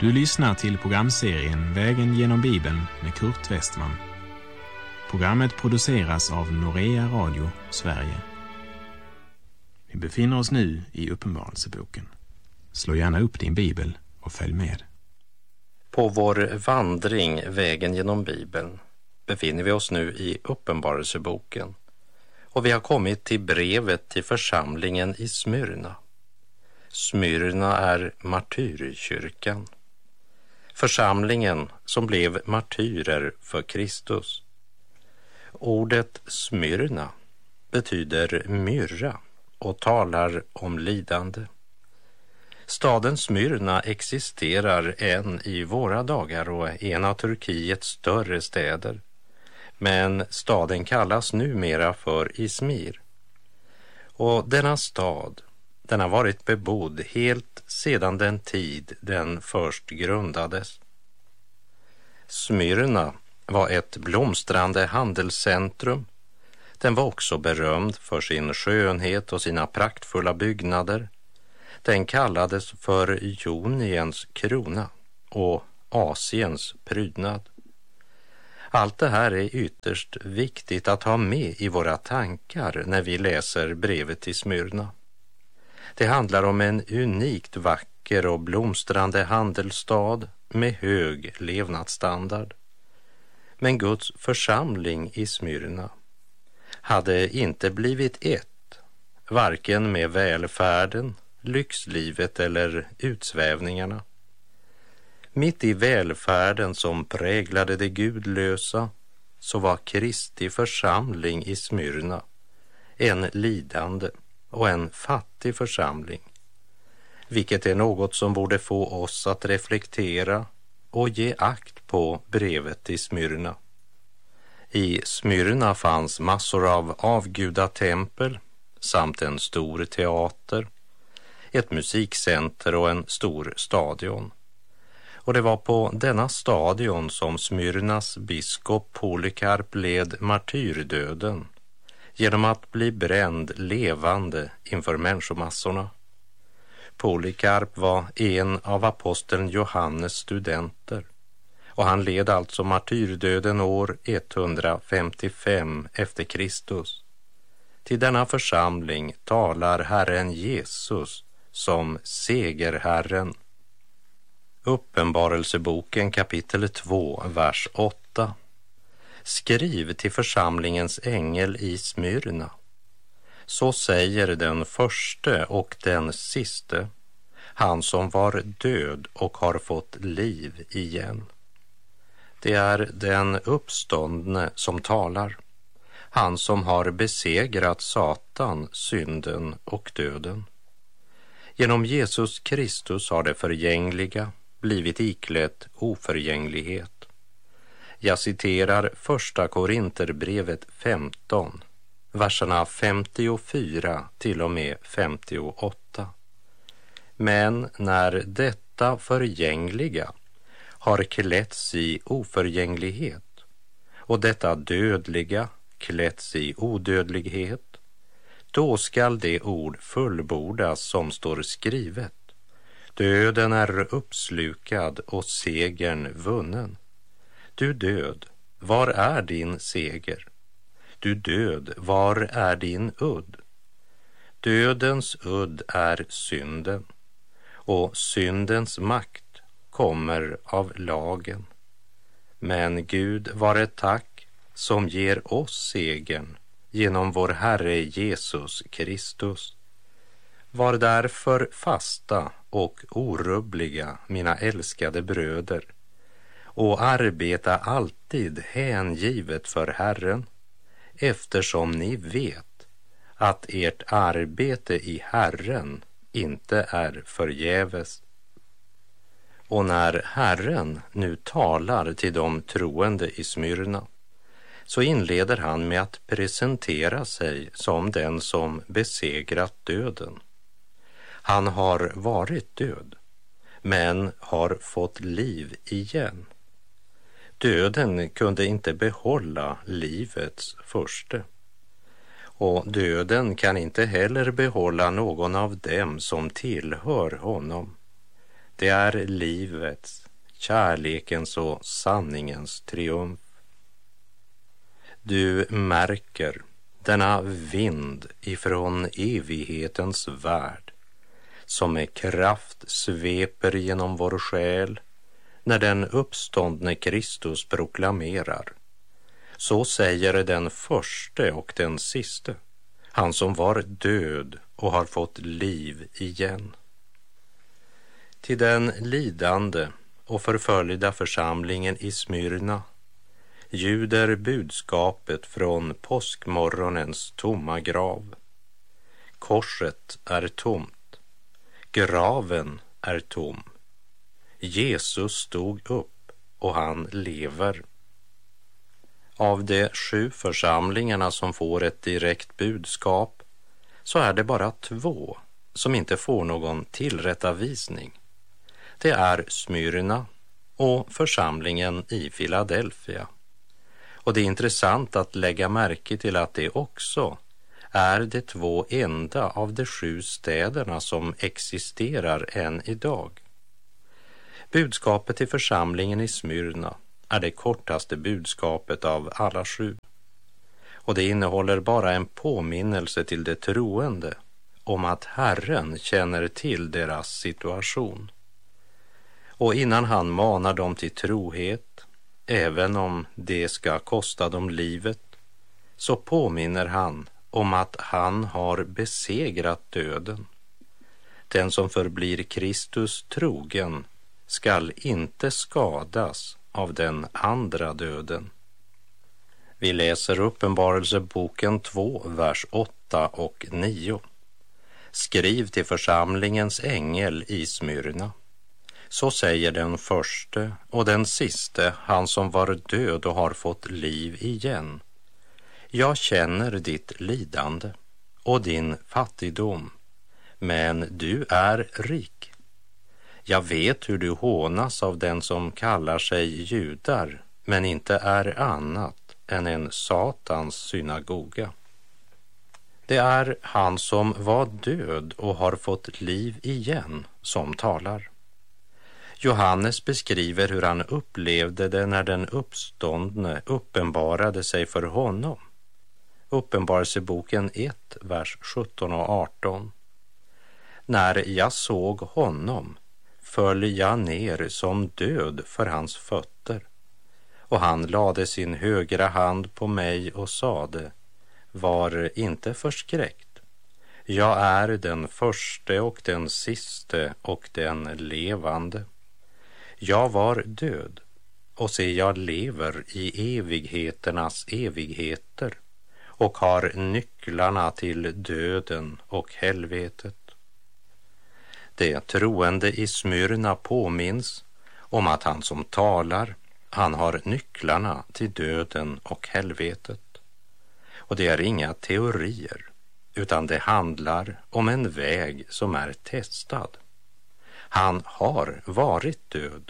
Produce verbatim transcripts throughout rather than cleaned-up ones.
Du lyssnar till programserien Vägen genom Bibeln med Kurt Westman. Programmet produceras av Norea Radio, Sverige. Vi befinner oss nu i Uppenbarelseboken. Slå gärna upp din bibel och följ med. På vår vandring Vägen genom Bibeln befinner vi oss nu i Uppenbarelseboken. Och vi har kommit till brevet till församlingen i Smyrna. Smyrna är martyrkyrkan. Församlingen som blev martyrer för Kristus. Ordet Smyrna betyder myrra och talar om lidande. Staden Smyrna existerar än i våra dagar och är en av Turkiets större städer. Men staden kallas numera för Izmir. Och denna stad, den har varit bebodd helt sedan den tid den först grundades. Smyrna var ett blomstrande handelscentrum. Den var också berömd för sin skönhet och sina praktfulla byggnader. Den kallades för Joniens krona och Asiens prydnad. Allt det här är ytterst viktigt att ha med i våra tankar när vi läser brevet till Smyrna. Det handlar om en unikt vacker och blomstrande handelsstad med hög levnadsstandard. Men Guds församling i Smyrna hade inte blivit ett, varken med välfärden, lyxlivet eller utsvävningarna. Mitt i välfärden som präglade det gudlösa så var Kristi församling i Smyrna en lidande och en fattig församling, vilket är något som borde få oss att reflektera och ge akt på brevet till Smyrna. I Smyrna fanns massor av avgudatempel samt en stor teater, ett musikcenter och en stor stadion. Och det var på denna stadion som Smyrnas biskop Polykarp led martyrdöden genom att bli bränd levande inför människomassorna. Polykarp var en av aposteln Johannes studenter och han led alltså martyrdöden år etthundrafemtiofem efter Kristus. Till denna församling talar Herren Jesus som segerherren. Uppenbarelseboken kapitel två, vers åtta. Skriv till församlingens ängel i Smyrna. Så säger den förste och den siste, han som var död och har fått liv igen. Det är den uppståndne som talar, han som har besegrat Satan, synden och döden. Genom Jesus Kristus har det förgängliga blivit iklätt oförgänglighet. Jag citerar första Korinterbrevet femton, verserna femtiofyra till och med femtioåtta. Men när detta förgängliga har klätts i oförgänglighet och detta dödliga klätts i odödlighet, då skall det ord fullbordas som står skrivet. Döden är uppslukad och segern vunnen. Du död, var är din seger? Du död, var är din udd? Dödens udd är synden, och syndens makt kommer av lagen. Men Gud vare tack som ger oss segern genom vår Herre Jesus Kristus. Var därför fasta och orubbliga, mina älskade bröder, och arbeta alltid hängivet för Herren, eftersom ni vet att ert arbete i Herren inte är förgäves. Och när Herren nu talar till de troende i Smyrna, så inleder han med att presentera sig som den som besegrat döden. Han har varit död, men har fått liv igen. Döden kunde inte behålla livets furste. Och döden kan inte heller behålla någon av dem som tillhör honom. Det är livets, kärlekens och sanningens triumf. Du märker denna vind ifrån evighetens värld som med kraft sveper genom vår själ när den uppståndne Kristus proklamerar: så säger den förste och den siste, han som var död och har fått liv igen. Till den lidande och förföljda församlingen i Smyrna ljuder budskapet från påskmorgonens tomma grav. Korset är tomt, graven är tom. Jesus stod upp och han lever. Av de sju församlingarna som får ett direkt budskap så är det bara två som inte får någon tillrättavisning. Det är Smyrna och församlingen i Philadelphia. Och det är intressant att lägga märke till att det också är de två enda av de sju städerna som existerar än idag. Budskapet till församlingen i Smyrna är det kortaste budskapet av alla sju. Och det innehåller bara en påminnelse till de troende om att Herren känner till deras situation. Och innan han manar dem till trohet, även om det ska kosta dem livet, så påminner han om att han har besegrat döden. Den som förblir Kristus trogen skall inte skadas av den andra döden. Vi läser Uppenbarelseboken två, vers åtta och nio. Skriv till församlingens ängel i Smyrna. Så säger den förste och den siste, han som var död och har fått liv igen. Jag känner ditt lidande och din fattigdom, men du är rik. Jag vet hur du hånas av den som kallar sig judar, men inte är annat än en Satans synagoga. Det är han som var död och har fått liv igen som talar. Johannes beskriver hur han upplevde det när den uppståndne uppenbarade sig för honom. Uppenbarelseboken ett, vers sjutton och arton. När jag såg honom föll jag ner som död för hans fötter, och han lade sin högra hand på mig och sade: var inte förskräckt. Jag är den förste och den siste och den levande. Jag var död, och se, jag lever i evigheternas evigheter och har nycklarna till döden och helvetet. Det troende i Smyrna påminns om att han som talar, han har nycklarna till döden och helvetet. Och det är inga teorier, utan det handlar om en väg som är testad. Han har varit död.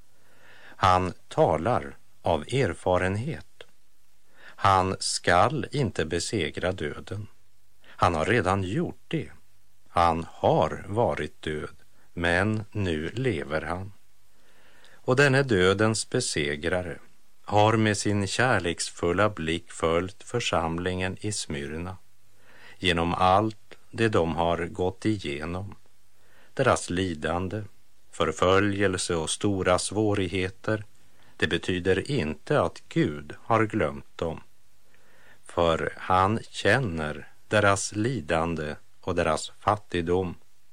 Han talar av erfarenhet. Han skall inte besegra döden. Han har redan gjort det. Han har varit död, men nu lever han. Och denne dödens besegrare har med sin kärleksfulla blick följt församlingen i Smyrna genom allt det de har gått igenom. Deras lidande, förföljelse och stora svårigheter, det betyder inte att Gud har glömt dem. För han känner deras lidande och deras fattigdom.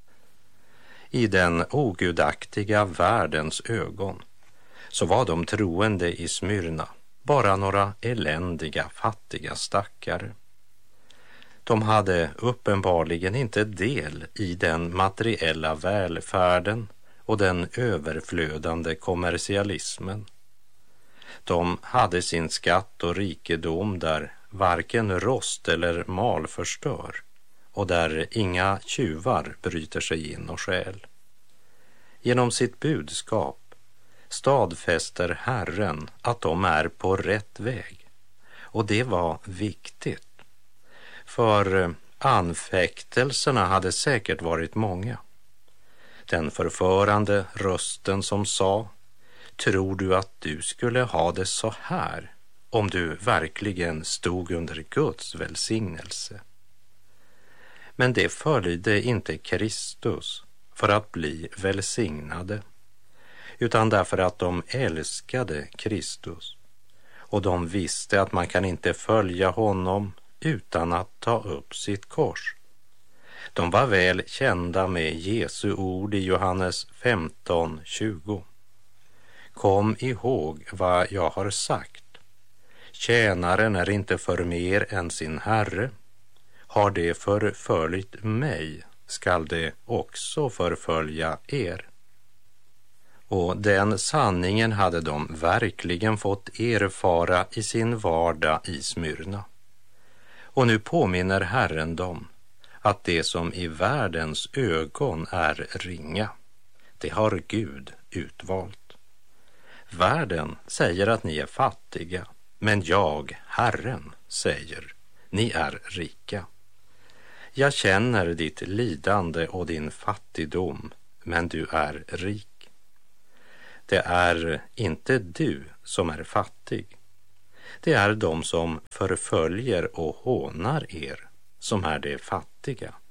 I den ogudaktiga världens ögon så var de troende i Smyrna bara några eländiga, fattiga stackare. De hade uppenbarligen inte del i den materiella välfärden och den överflödande kommersialismen. De hade sin skatt och rikedom där varken rost eller mal förstör och där inga tjuvar bryter sig in och stjäl. Genom sitt budskap stadfäster Herren att de är på rätt väg, och det var viktigt. För anfäktelserna hade säkert varit många. den förförande rösten som sa: tror du att du skulle ha det så här om du verkligen stod under Guds välsignelse? Men det följde inte Kristus för att bli välsignade, utan därför att de älskade Kristus och de visste att man kan inte följa honom utan att ta upp sitt kors. De var väl kända med Jesu ord i Johannes femton tjugo. Kom ihåg vad jag har sagt. Tjänaren är inte för mer än sin herre. Har det förföljt mig, skall det också förfölja er. Och den sanningen hade de verkligen fått erfara i sin vardag i Smyrna. Och nu påminner Herren dem att det som i världens ögon är ringa, det har Gud utvalt. Världen säger att ni är fattiga, men jag, Herren, säger, ni är rika. Jag känner ditt lidande och din fattigdom, men du är rik. Det är inte du som är fattig. Det är de som förföljer och hånar er som är det fattiga.